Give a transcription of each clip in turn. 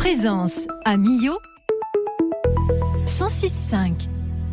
Présence à Millau 106.5.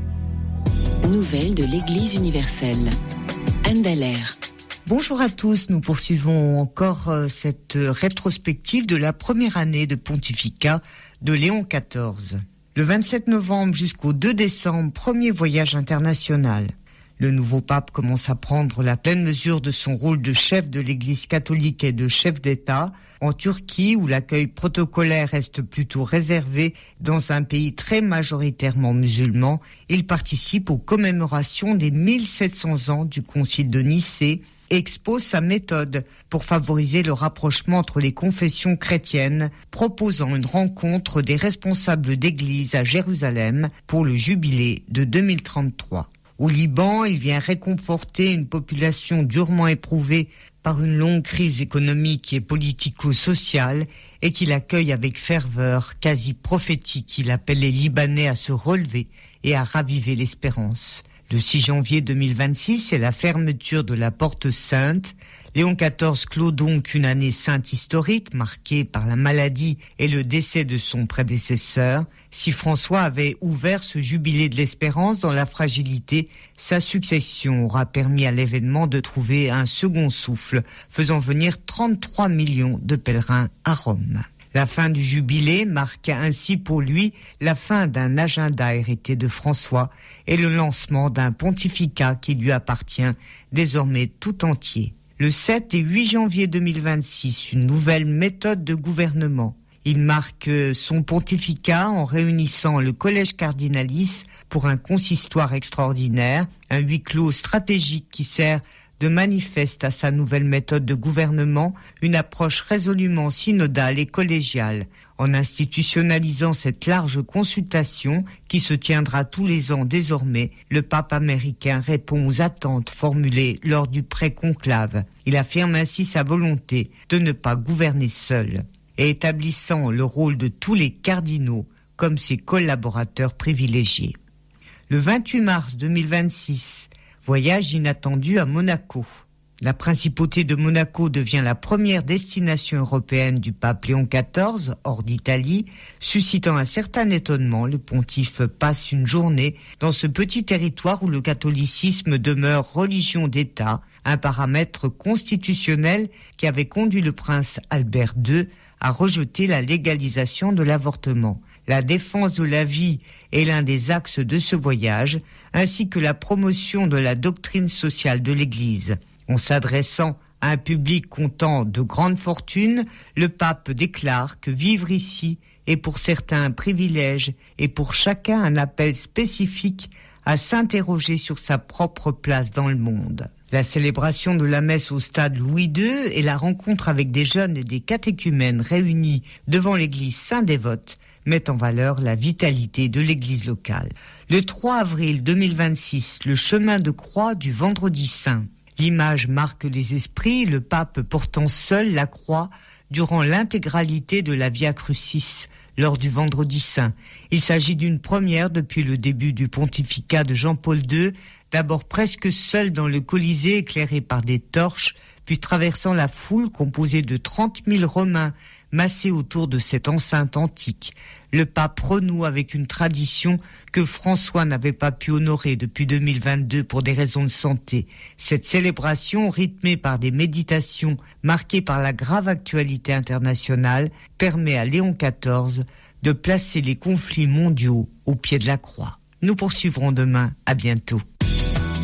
Nouvelles de l'Église universelle. Anne Dallaire. Bonjour à tous, nous poursuivons encore cette rétrospective de la première année de pontificat de Léon XIV. Le 27 novembre jusqu'au 2 décembre, premier voyage international. Le nouveau pape commence à prendre la pleine mesure de son rôle de chef de l'Église catholique et de chef d'État en Turquie, où l'accueil protocolaire reste plutôt réservé. Dans un pays très majoritairement musulman, il participe aux commémorations des 1700 ans du concile de Nicée et expose sa méthode pour favoriser le rapprochement entre les confessions chrétiennes, proposant une rencontre des responsables d'église à Jérusalem pour le jubilé de 2033. Au Liban, il vient réconforter une population durement éprouvée par une longue crise économique et politico-sociale et qu'il accueille avec ferveur quasi prophétique. Il appelle les Libanais à se relever et à raviver l'espérance. Le 6 janvier 2026, c'est la fermeture de la Porte Sainte. Léon XIV clôt donc une année sainte historique marquée par la maladie et le décès de son prédécesseur. Si François avait ouvert ce jubilé de l'espérance dans la fragilité, sa succession aura permis à l'événement de trouver un second souffle, faisant venir 33 millions de pèlerins à Rome. La fin du jubilé marque ainsi pour lui la fin d'un agenda hérité de François et le lancement d'un pontificat qui lui appartient désormais tout entier. Le 7 et 8 janvier 2026, une nouvelle méthode de gouvernement. Il marque son pontificat en réunissant le collège cardinalice pour un consistoire extraordinaire, un huis clos stratégique qui sert de manifeste à sa nouvelle méthode de gouvernement, une approche résolument synodale et collégiale. En institutionnalisant cette large consultation qui se tiendra tous les ans désormais, le pape américain répond aux attentes formulées lors du pré-conclave. Il affirme ainsi sa volonté de ne pas gouverner seul et établissant le rôle de tous les cardinaux comme ses collaborateurs privilégiés. Le 28 mars 2026, voyage inattendu à Monaco. La principauté de Monaco devient la première destination européenne du pape Léon XIV, hors d'Italie. Suscitant un certain étonnement, le pontife passe une journée dans ce petit territoire où le catholicisme demeure religion d'État, un paramètre constitutionnel qui avait conduit le prince Albert II à rejeter la légalisation de l'avortement. La défense de la vie est l'un des axes de ce voyage, ainsi que la promotion de la doctrine sociale de l'Église. En s'adressant à un public comptant de grandes fortunes, le pape déclare que vivre ici est pour certains un privilège et pour chacun un appel spécifique à s'interroger sur sa propre place dans le monde. La célébration de la messe au stade Louis II et la rencontre avec des jeunes et des catéchumènes réunis devant l'église Saint-Dévote mettent en valeur la vitalité de l'église locale. Le 3 avril 2026, le chemin de croix du Vendredi Saint. L'image marque les esprits, le pape portant seul la croix durant l'intégralité de la Via Crucis lors du Vendredi Saint. Il s'agit d'une première depuis le début du pontificat de Jean-Paul II, d'abord presque seul dans le Colisée éclairé par des torches, puis traversant la foule composée de 30 000 Romains massés autour de cette enceinte antique. Le pape renoue avec une tradition que François n'avait pas pu honorer depuis 2022 pour des raisons de santé. Cette célébration, rythmée par des méditations marquées par la grave actualité internationale, permet à Léon XIV de placer les conflits mondiaux au pied de la croix. Nous poursuivrons demain. À bientôt.